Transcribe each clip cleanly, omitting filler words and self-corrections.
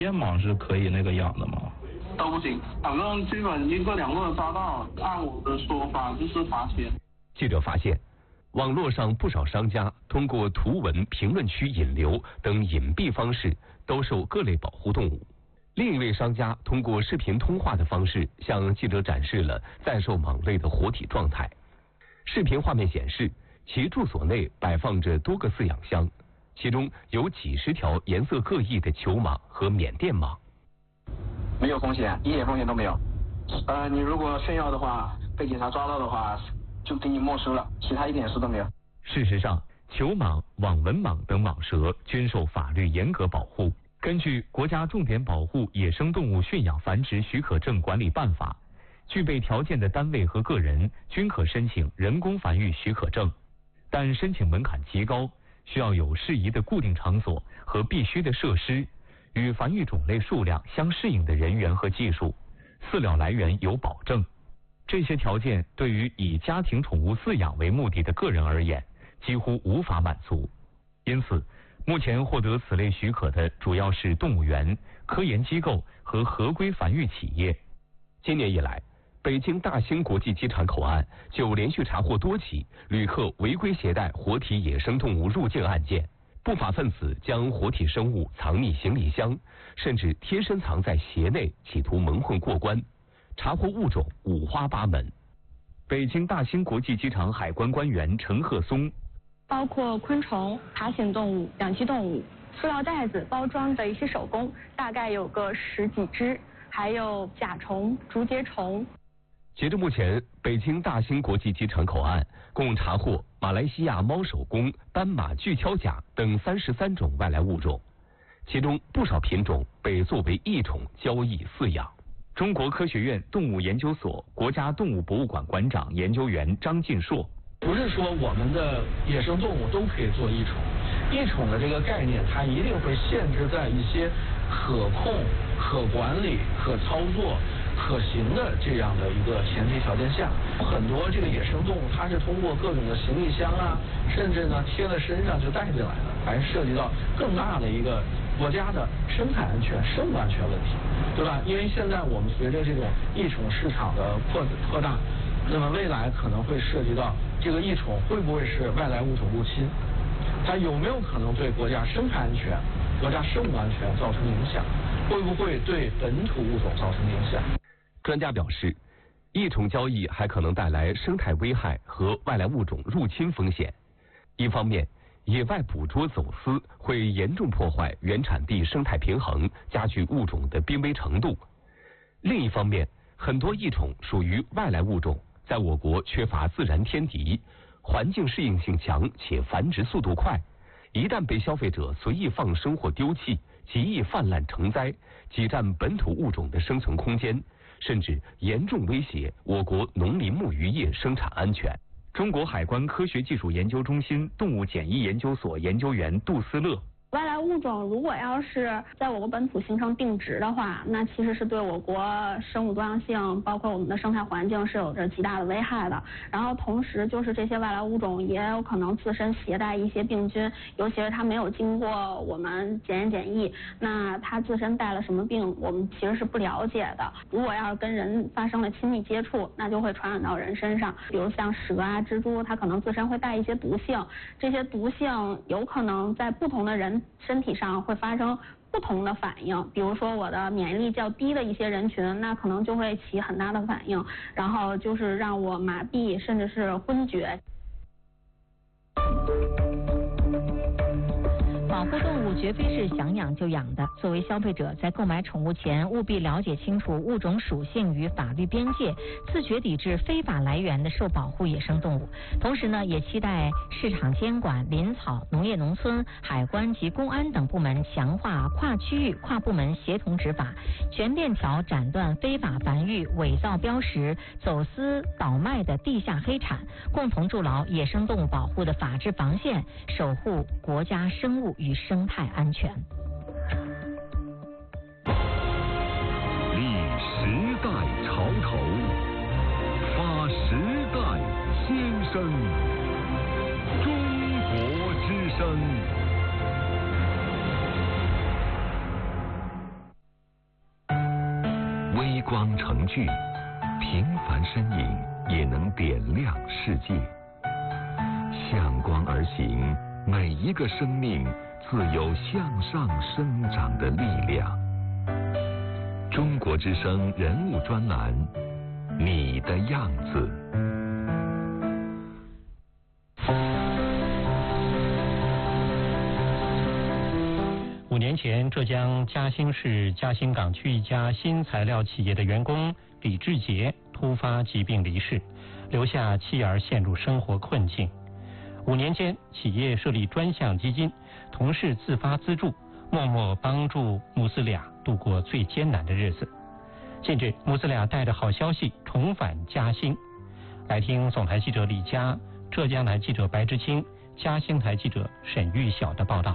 燕蟒是可以那个养的吗？ 都不行，反正基本1个2个抓到，按我的说法就是罚钱。 记者发现，网络上不少商家通过图文、评论区引流等隐蔽方式兜售各类保护动物。另一位商家通过视频通话的方式向记者展示了在售蟒类的活体状态。视频画面显示，其住所内摆放着多个饲养箱，其中有几十条颜色各异的球蟒和缅甸蟒。 没有风险，一点风险都没有。你如果炫耀的话，被警察抓到的话，就给你没收了，其他一点事都没有。 事实上，球蟒、网纹蟒等蟒蛇均受法律严格保护。根据《国家重点保护野生动物驯养繁殖许可证管理办法》，具备条件的单位和个人均可申请人工繁育许可证，但申请门槛极高，需要有适宜的固定场所和必须的设施，与繁育种类数量相适应的人员和技术，饲料来源有保证。这些条件对于以家庭宠物饲养为目的的个人而言，几乎无法满足。因此，目前获得此类许可的主要是动物园、科研机构和合规繁育企业。 今年以来，北京大兴国际机场口岸就连续查获多起旅客违规携带活体野生动物入境案件，不法分子将活体生物藏匿行李箱，甚至贴身藏在鞋内，企图蒙混过关。查获物种五花八门。 北京大兴国际机场海关官员陈鹤松， 包括昆虫、爬行动物、两栖动物、塑料袋子包装的一些手工，大概有个10几只，还有甲虫、竹节虫。 截至目前，北京大兴国际机场口岸共查获马来西亚猫手工、斑马巨锹甲等33种外来物种，其中不少品种被作为异宠交易饲养。 中国科学院动物研究所国家动物博物馆馆长研究员张进硕， 不是说我们的野生动物都可以做异宠，异宠的这个概念，它一定会限制在一些可控、可管理、可操作、可行的这样的一个前提条件下。很多这个野生动物，它是通过各种的行李箱啊，甚至呢贴在身上就带进来的，还涉及到更大的一个国家的生态安全、生物安全问题，对吧？因为现在我们随着这种异宠市场的扩大，那么未来可能会涉及到这个异宠会不会是外来物种入侵，它有没有可能对国家生态安全、国家生物安全造成影响，会不会对本土物种造成影响？ 专家表示，异宠交易还可能带来生态危害和外来物种入侵风险。一方面，野外捕捉走私会严重破坏原产地生态平衡，加剧物种的濒危程度。另一方面，很多异宠属于外来物种，在我国缺乏自然天敌，环境适应性强且繁殖速度快，一旦被消费者随意放生或丢弃，极易泛滥成灾，挤占本土物种的生存空间，甚至严重威胁我国农林牧渔业生产安全。 中国海关科学技术研究中心动物检疫研究所研究员杜思乐， 外来物种如果要是在我国本土形成定植的话，那其实是对我国生物多样性，包括我们的生态环境是有着极大的危害的。然后同时就是这些外来物种也有可能自身携带一些病菌，尤其是它没有经过我们检验检疫，那它自身带了什么病，我们其实是不了解的。如果要是跟人发生了亲密接触，那就会传染到人身上。比如像蛇啊、蜘蛛，它可能自身会带一些毒性，这些毒性有可能在不同的人身体上会发生不同的反应，比如说我的免疫力较低的一些人群，那可能就会起很大的反应，然后就是让我麻痹甚至是昏厥。 保护动物绝非是想养就养的，作为消费者，在购买宠物前务必了解清楚物种属性与法律边界，自觉抵制非法来源的受保护野生动物。同时呢，也期待市场监管、林草、农业农村、海关及公安等部门强化跨区域、跨部门协同执法，全链条斩断非法繁育、伪造标识、走私倒卖的地下黑产，共同筑牢野生动物保护的法治防线，守护国家生物与生态安全。 立时代潮头，发时代先声，中国之声。 微光成炬，平凡身影也能点亮世界。向光而行，每一个生命自有向上生长的力量。中国之声人物专栏，你的样子。 5年前，浙江嘉兴市嘉兴港区一家新材料企业的员工李志杰突发疾病离世，留下妻儿陷入生活困境。5年间，企业设立专项基金，同事自发资助，默默帮助母子俩度过最艰难的日子。近日，母子俩带着好消息重返嘉兴。来听总台记者李佳、浙江台记者白之清、嘉兴台记者沈玉晓的报道。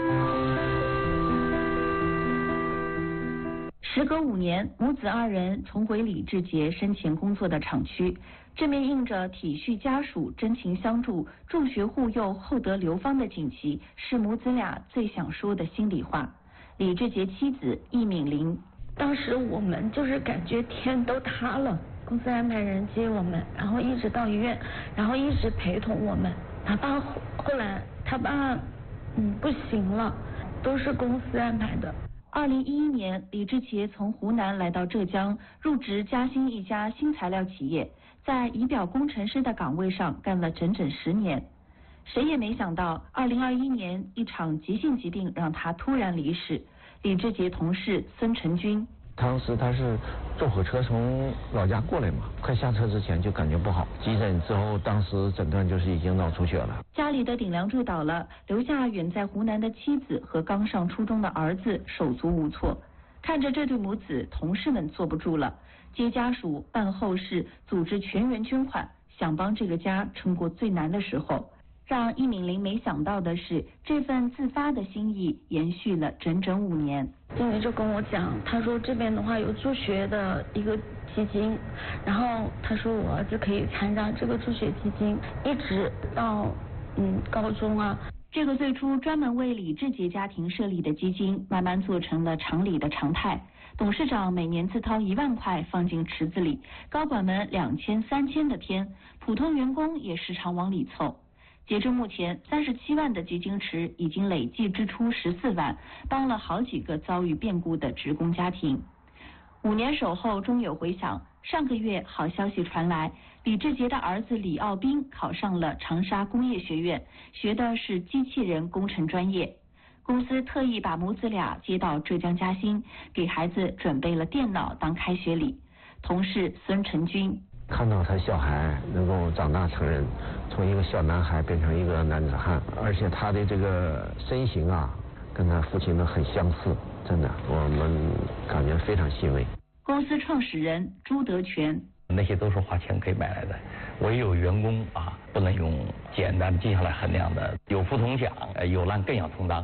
时隔5年，母子2人重回李志杰生前工作的厂区，这面印着体恤家属、真情相助、助学护幼、厚德流芳的锦旗，是母子俩最想说的心里话。李志杰妻子易敏玲， 当时我们就是感觉天都塌了，公司安排人接我们，然后一直到医院，然后一直陪同我们，哪怕后来他爸不行了，都是公司安排的。 2011年，李志杰从湖南来到浙江，入职嘉兴一家新材料企业，在仪表工程师的岗位上干了整整10年。谁也没想到，2021年一场急性疾病让他突然离世。李志杰同事孙成军， 当时他是坐火车从老家过来嘛，快下车之前就感觉不好，急诊之后当时诊断就是已经脑出血了。 家里的顶梁柱倒了，留下远在湖南的妻子和刚上初中的儿子手足无措。看着这对母子，同事们坐不住了，接家属、办后事、组织全员捐款，想帮这个家撑过最难的时候。让易敏玲没想到的是，这份自发的心意延续了整整5年。 经理就跟我讲，他说这边的话有助学的一个基金，然后他说我儿子可以参加这个助学基金，一直到高中啊。 这个最初专门为李志杰家庭设立的基金，慢慢做成了厂里的常态。董事长每年自掏1万块放进池子里，高管们2000、3000的添，普通员工也时常往里凑。截至目前，37万的基金池已经累计支出14万，帮了好几个遭遇变故的职工家庭。5年守候终有回响，上个月好消息传来，李志杰的儿子李奥斌考上了长沙工业学院，学的是机器人工程专业。公司特意把母子俩接到浙江嘉兴，给孩子准备了电脑当开学礼。同事孙成军， 看到他小孩能够长大成人，从一个小男孩变成一个男子汉，而且他的这个身形啊，跟他父亲呢很相似，真的，我们感觉非常欣慰。 公司创始人朱德全， 那些都是花钱可以买来的，唯有员工啊，不能用简单的绩效来衡量的，有福同享，有难更要充当。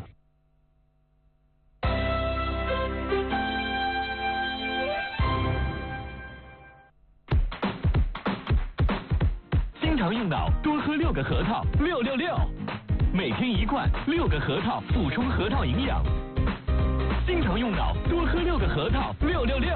经常用脑，多喝6个核桃，666，每天1罐，6个核桃补充核桃营养。经常用脑，多喝6个核桃，666。